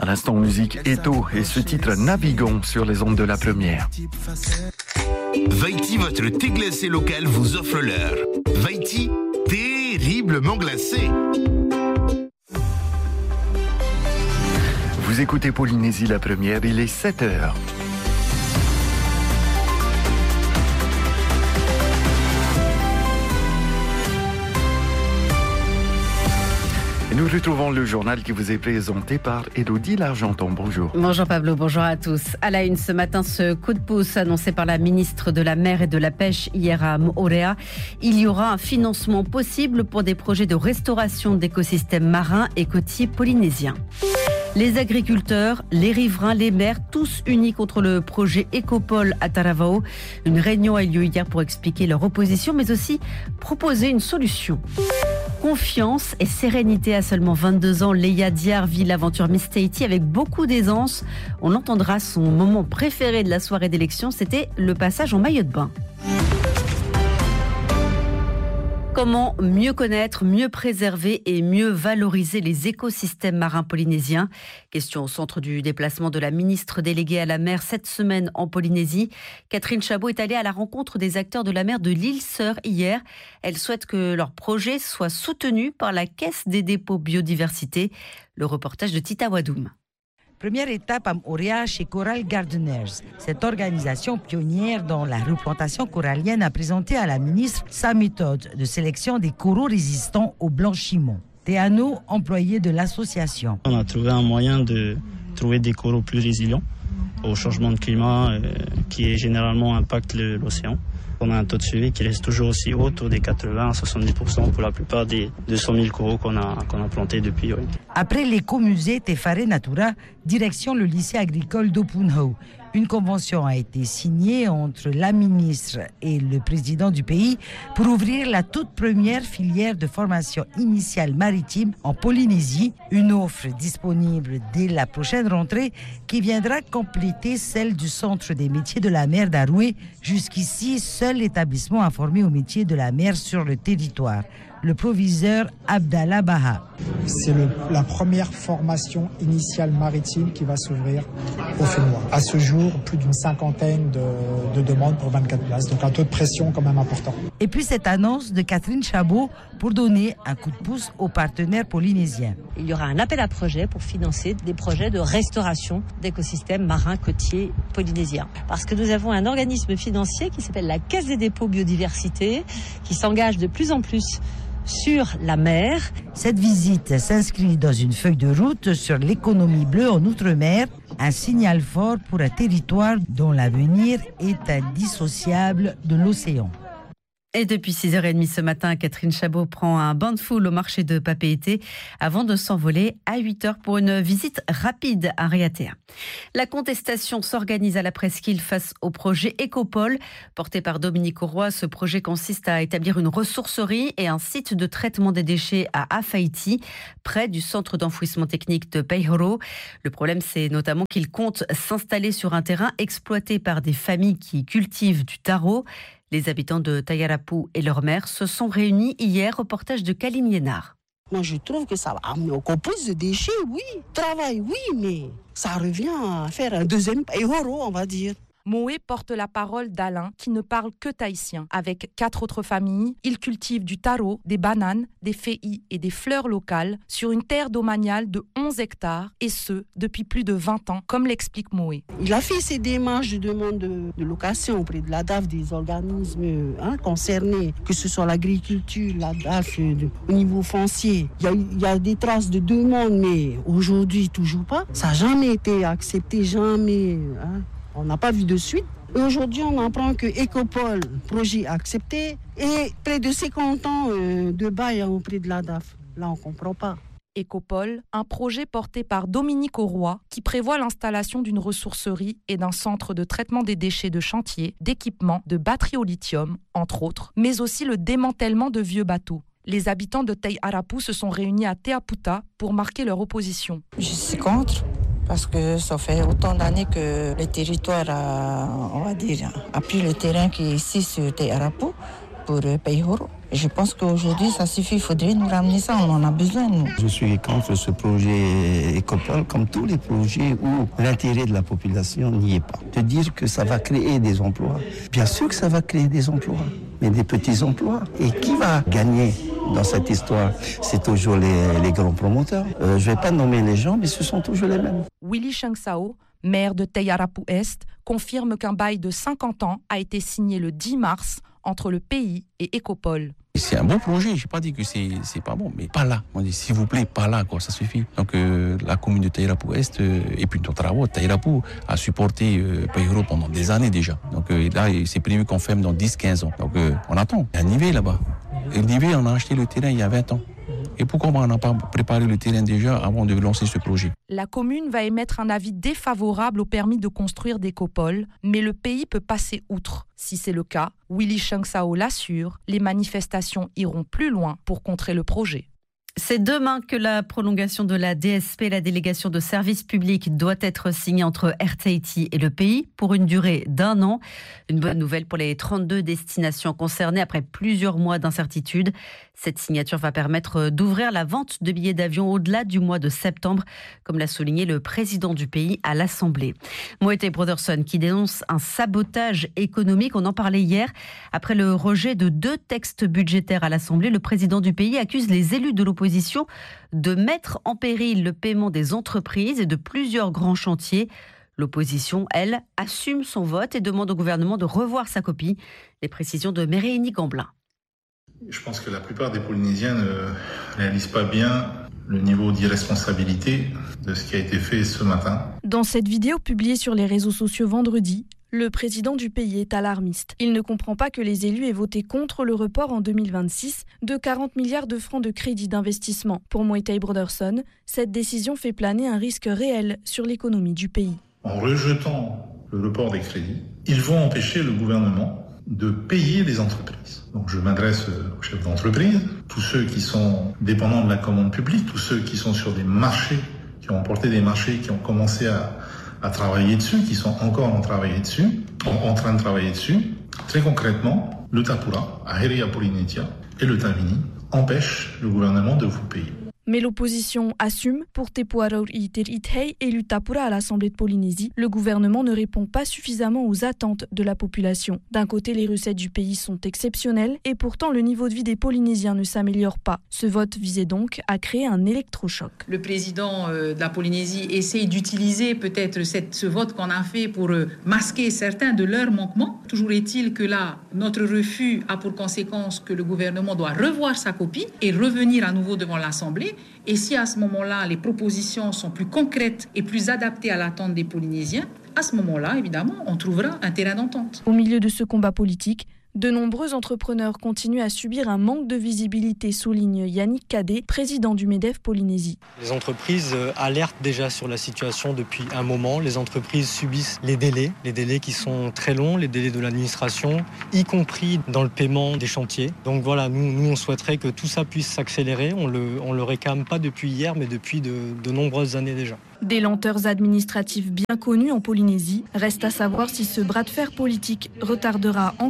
À l'instant, musique Eto et ce titre Navigons sur les ondes de la première. Vaiti, votre thé glacé local vous offre l'heure. Vaiti, terriblement glacé. Vous écoutez Polynésie la première, il est 7h. Nous retrouvons le journal qui vous est présenté par Élodie Largenton. Bonjour. Bonjour Pablo, bonjour à tous. À la une ce matin, ce coup de pouce annoncé par la ministre de la Mer et de la Pêche hier à Moorea. Il y aura un financement possible pour des projets de restauration d'écosystèmes marins et côtiers polynésiens. Les agriculteurs, les riverains, les maires, tous unis contre le projet Ecopole à Taravao. Une réunion a eu lieu hier pour expliquer leur opposition, mais aussi proposer une solution. Confiance et sérénité à seulement 22 ans, Leia Diar vit l'aventure Miss Tahiti avec beaucoup d'aisance. On entendra son moment préféré de la soirée d'élection, c'était le passage en maillot de bain. Comment mieux connaître, mieux préserver et mieux valoriser les écosystèmes marins polynésiens? Question au centre du déplacement de la ministre déléguée à la mer cette semaine en Polynésie. Catherine Chabot est allée à la rencontre des acteurs de la mer de l'île Sœur hier. Elle souhaite que leur projet soit soutenu par la Caisse des dépôts biodiversité. Le reportage de Tita Wadoum. Première étape à Moorea chez Coral Gardeners. Cette organisation pionnière dans la replantation corallienne a présenté à la ministre sa méthode de sélection des coraux résistants au blanchiment. Théano, employé de l'association. On a trouvé un moyen de trouver des coraux plus résilients au changement de climat qui généralement impacte l'océan. On a un taux de suivi qui reste toujours aussi haut, autour des 80 à 70% pour la plupart des 200 000 coraux qu'on a plantés depuis. Oui. Après l'écomusée Tefare Natura, direction le lycée agricole d'Opunhau. Une convention a été signée entre la ministre et le président du pays pour ouvrir la toute première filière de formation initiale maritime en Polynésie. Une offre disponible dès la prochaine rentrée qui viendra compléter celle du Centre des métiers de la mer d'Aroué, jusqu'ici seul établissement informé aux métiers de la mer sur le territoire. Le proviseur Abdallah Baha. C'est la première formation initiale maritime qui va s'ouvrir au Fénois. À ce jour, plus d'une cinquantaine de demandes pour 24 places. Donc un taux de pression quand même important. Et puis cette annonce de Catherine Chabot pour donner un coup de pouce aux partenaires polynésiens. Il y aura un appel à projet pour financer des projets de restauration d'écosystèmes marins côtiers polynésiens. Parce que nous avons un organisme financier qui s'appelle la Caisse des dépôts biodiversité qui s'engage de plus en plus sur la mer. Cette visite s'inscrit dans une feuille de route sur l'économie bleue en Outre-mer, un signal fort pour un territoire dont l'avenir est indissociable de l'océan. Et depuis 6h30 ce matin, Catherine Chabot prend un bain de foule au marché de Papeete avant de s'envoler à 8h pour une visite rapide à Raiatea. La contestation s'organise à la presqu'île face au projet Ecopole. Porté par Dominique Auroy, ce projet consiste à établir une ressourcerie et un site de traitement des déchets à Afaiti, près du centre d'enfouissement technique de Peihoro. Le problème, c'est notamment qu'il compte s'installer sur un terrain exploité par des familles qui cultivent du taro. Les habitants de Tayarapu et leur maire se sont réunis hier, reportage de Kaline Liénard. Moi, je trouve que ça va amener encore plus de déchets, oui. Travail, oui, mais ça revient à faire un deuxième Peihoro, on va dire. Moé porte la parole d'Alain, qui ne parle que tahitien. Avec 4 autres familles, il cultive du taro, des bananes, des féis et des fleurs locales sur une terre domaniale de 11 hectares, et ce, depuis plus de 20 ans, comme l'explique Moé. Il a fait ses démarches de demande de location auprès de la DAF, des organismes concernés, que ce soit l'agriculture, la DAF, au niveau foncier. Il y a des traces de demande, mais aujourd'hui, toujours pas. Ça n'a jamais été accepté, jamais. On n'a pas vu de suite. Et aujourd'hui, on apprend que Ecopole, projet accepté, et près de 50 ans de bail auprès de la DAF. Là, on ne comprend pas. Ecopole, un projet porté par Dominique Auroy qui prévoit l'installation d'une ressourcerie et d'un centre de traitement des déchets de chantier, d'équipements, de batteries au lithium, entre autres, mais aussi le démantèlement de vieux bateaux. Les habitants de Tayarapu se sont réunis à Te Aputa pour marquer leur opposition. Je suis contre. Parce que ça fait autant d'années que le territoire a pris le terrain qui est ici sur Tayarapu. pour Payhoro. Je pense qu'aujourd'hui, ça suffit. Il faudrait nous ramener ça. On en a besoin, nous. Je suis contre ce projet Écopole, comme tous les projets où l'intérêt de la population n'y est pas. De dire que ça va créer des emplois. Bien sûr que ça va créer des emplois, mais des petits emplois. Et qui va gagner dans cette histoire? C'est toujours les grands promoteurs. Je ne vais pas nommer les gens, mais ce sont toujours les mêmes. Willy Changsao, maire de Tayarapu Est, confirme qu'un bail de 50 ans a été signé le 10 mars entre le pays et Écopole. C'est un bon projet, je n'ai pas dit que c'est pas bon, mais pas là. On dit s'il vous plaît, pas là, quoi, ça suffit. Donc la commune de Tayarapu Est et puis Totravo, Tayarapu a supporté Payhoro pendant des années déjà. Donc là, c'est prévu qu'on ferme dans 10-15 ans. Donc on attend. Il y a Nivé là-bas. Et Nivé, on a acheté le terrain il y a 20 ans. Et pourquoi on n'a pas préparé le terrain déjà avant de lancer ce projet? La commune va émettre un avis défavorable au permis de construire d'Écopole, mais le pays peut passer outre. Si c'est le cas, Willy Changsao l'assure, les manifestations iront plus loin pour contrer le projet. C'est demain que la prolongation de la DSP, la délégation de service public, doit être signée entre RTIT et le pays pour une durée d'1 an. Une bonne nouvelle pour les 32 destinations concernées après plusieurs mois d'incertitude. Cette signature va permettre d'ouvrir la vente de billets d'avion au-delà du mois de septembre, comme l'a souligné le président du pays à l'Assemblée. Moetai Brotherson qui dénonce un sabotage économique. On en parlait hier. Après le rejet de 2 textes budgétaires à l'Assemblée, le président du pays accuse les élus de l'opposition de mettre en péril le paiement des entreprises et de plusieurs grands chantiers. L'opposition, elle, assume son vote et demande au gouvernement de revoir sa copie. Les précisions de Mérénie Gamblin. Je pense que la plupart des Polynésiens ne réalisent pas bien le niveau d'irresponsabilité de ce qui a été fait ce matin. Dans cette vidéo publiée sur les réseaux sociaux vendredi, le président du pays est alarmiste. Il ne comprend pas que les élus aient voté contre le report en 2026 de 40 milliards de francs de crédit d'investissement. Pour Moetai Brotherson, cette décision fait planer un risque réel sur l'économie du pays. En rejetant le report des crédits, ils vont empêcher le gouvernement de payer les entreprises. Donc je m'adresse aux chefs d'entreprise, tous ceux qui sont dépendants de la commande publique, tous ceux qui sont sur des marchés, qui ont emporté des marchés, qui ont commencé à travailler dessus, qui sont encore en train de travailler dessus. Très concrètement, le Tapura, Aherea Polynesia et le Tavini empêchent le gouvernement de vous payer. Mais l'opposition assume. Pour Tepuaraur Iterithei, élu Tapura à l'Assemblée de Polynésie, le gouvernement ne répond pas suffisamment aux attentes de la population. D'un côté, les recettes du pays sont exceptionnelles et pourtant le niveau de vie des Polynésiens ne s'améliore pas. Ce vote visait donc à créer un électrochoc. Le président de la Polynésie essaye d'utiliser peut-être ce vote qu'on a fait pour masquer certains de leurs manquements. Toujours est-il que là, notre refus a pour conséquence que le gouvernement doit revoir sa copie et revenir à nouveau devant l'Assemblée. Et si à ce moment-là, les propositions sont plus concrètes et plus adaptées à l'attente des Polynésiens, à ce moment-là, évidemment, on trouvera un terrain d'entente. Au milieu de ce combat politique, de nombreux entrepreneurs continuent à subir un manque de visibilité, souligne Yannick Cadet, président du MEDEF Polynésie. Les entreprises alertent déjà sur la situation depuis un moment. Les entreprises subissent les délais qui sont très longs, les délais de l'administration, y compris dans le paiement des chantiers. Donc voilà, nous on souhaiterait que tout ça puisse s'accélérer. On le réclame pas depuis hier, mais depuis de nombreuses années déjà. Des lenteurs administratives bien connues en Polynésie. Reste à savoir si ce bras de fer politique retardera encore.